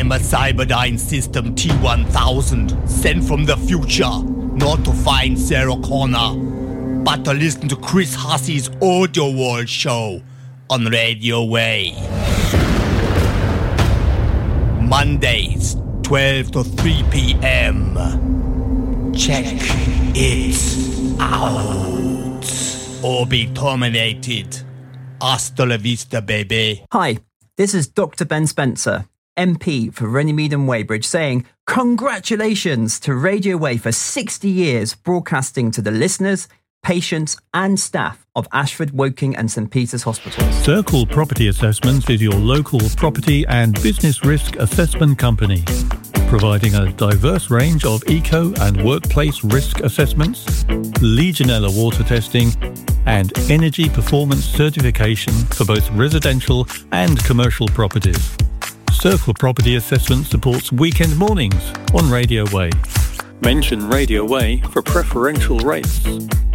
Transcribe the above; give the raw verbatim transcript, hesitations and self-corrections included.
am a Cyberdyne System T one thousand, sent from the future, not to find Sarah Connor, but to listen to Chris Hussey's Audio World show on Radio Way. Mondays, twelve to three p.m. Check it out, or be terminated. Hasta la vista, baby. Hi, this is Doctor Ben Spencer, M P for Runnymede and Weybridge, saying congratulations to Radio Way for sixty years broadcasting to the listeners, patients and staff of Ashford, Woking and St Peter's Hospitals. Circle Property Assessments is your local property and business risk assessment company, providing a diverse range of eco and workplace risk assessments, Legionella water testing and energy performance certification for both residential and commercial properties. Circle Property Assessment supports weekend mornings on Radio Way. Mention Radio Way for preferential rates.